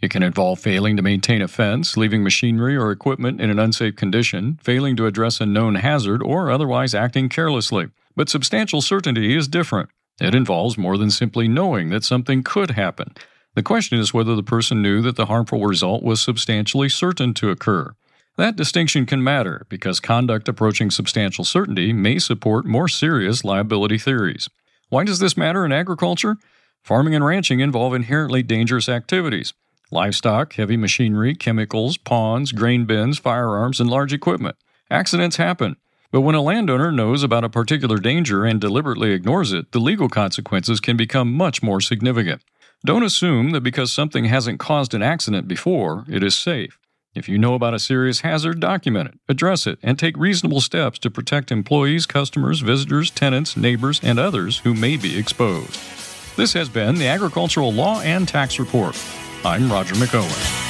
It can involve failing to maintain a fence, leaving machinery or equipment in an unsafe condition, failing to address a known hazard, or otherwise acting carelessly. But substantial certainty is different. It involves more than simply knowing that something could happen. The question is whether the person knew that the harmful result was substantially certain to occur. That distinction can matter because conduct approaching substantial certainty may support more serious liability theories. Why does this matter in agriculture? Farming and ranching involve inherently dangerous activities. Livestock, heavy machinery, chemicals, ponds, grain bins, firearms, and large equipment. Accidents happen. But when a landowner knows about a particular danger and deliberately ignores it, the legal consequences can become much more significant. Don't assume that because something hasn't caused an accident before, it is safe. If you know about a serious hazard, document it, address it, and take reasonable steps to protect employees, customers, visitors, tenants, neighbors, and others who may be exposed. This has been the Agricultural Law and Tax Report. I'm Roger McOwen.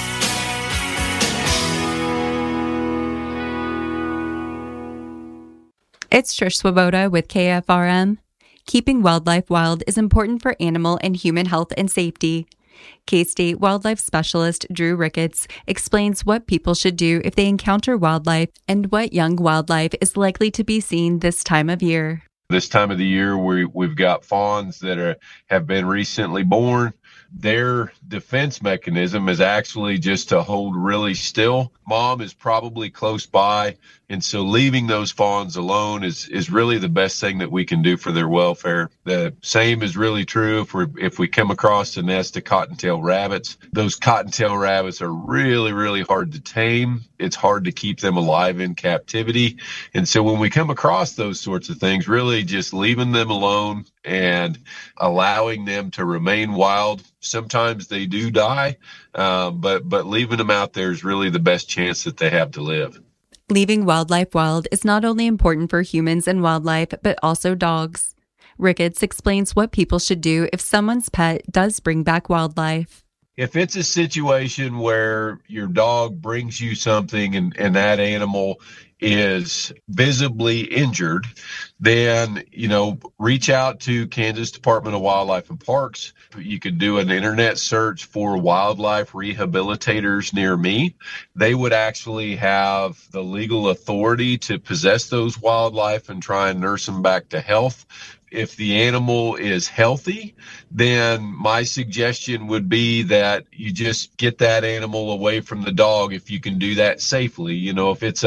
It's Trish Swoboda with KFRM. Keeping wildlife wild is important for animal and human health and safety. K-State wildlife specialist Drew Ricketts explains what people should do if they encounter wildlife and what young wildlife is likely to be seen this time of year. This time of the year, we've got fawns that have been recently born. Their defense mechanism is actually just to hold really still. Mom is probably close by, and so leaving those fawns alone is really the best thing that we can do for their welfare. The same is really true if we come across a nest of cottontail rabbits. Those cottontail rabbits are really, really hard to tame. It's hard to keep them alive in captivity. And so when we come across those sorts of things, really just leaving them alone and allowing them to remain wild. Sometimes they do die, but leaving them out there is really the best chance that they have to live. Leaving wildlife wild is not only important for humans and wildlife, but also dogs. Ricketts explains what people should do if someone's pet does bring back wildlife. If it's a situation where your dog brings you something and that animal is visibly injured, then, reach out to Kansas Department of Wildlife and Parks. You could do an internet search for wildlife rehabilitators near me. They would actually have the legal authority to possess those wildlife and try and nurse them back to health. If the animal is healthy, then my suggestion would be that you just get that animal away from the dog if you can do that safely. If it's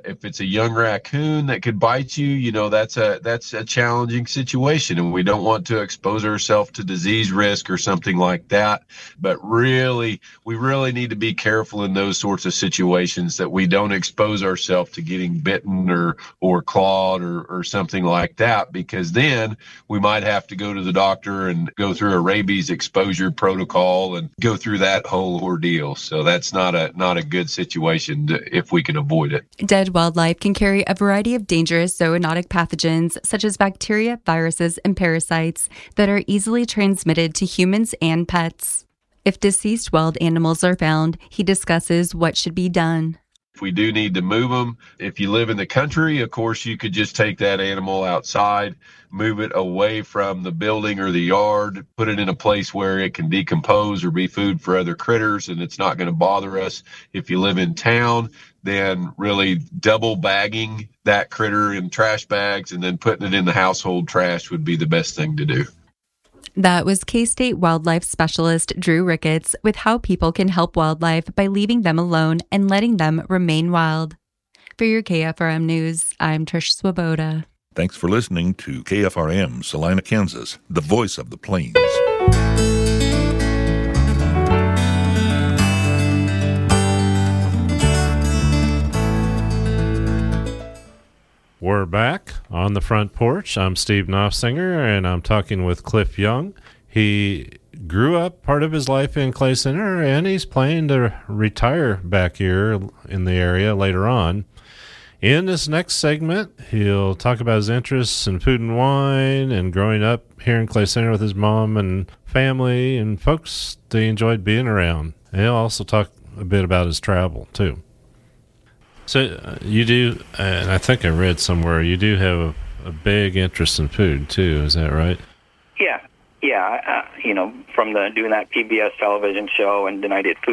a young raccoon that could bite you, that's a challenging situation, and we don't want to expose ourselves to disease risk or something like that. But really, we really need to be careful in those sorts of situations that we don't expose ourselves to getting bitten or clawed or something like that, because then we might have to go to the doctor and go through a rabies exposure protocol and go through that whole ordeal. So that's not a good situation if we can avoid it. Dead wildlife can carry a variety of dangerous zoonotic pathogens such as bacteria, viruses, and parasites that are easily transmitted to humans and pets. If deceased wild animals are found, he discusses what should be done. If we do need to move them, if you live in the country, of course, you could just take that animal outside, move it away from the building or the yard, put it in a place where it can decompose or be food for other critters, and it's not going to bother us. If you live in town, then really double bagging that critter in trash bags and then putting it in the household trash would be the best thing to do. That was K-State wildlife specialist Drew Ricketts with how people can help wildlife by leaving them alone and letting them remain wild. For your KFRM News, I'm Trish Swoboda. Thanks for listening to KFRM, Salina, Kansas, the voice of the plains. We're back on the front porch. I'm Steve Knopfsinger, and I'm talking with Cliff Young. He grew up part of his life in Clay Center, and he's planning to retire back here in the area later on. In this next segment, he'll talk about his interests in food and wine and growing up here in Clay Center with his mom and family and folks they enjoyed being around. And he'll also talk a bit about his travel, too. So you do, and I think I read somewhere, you do have a big interest in food, too. Is that right? Yeah. From doing that PBS television show, and then I did food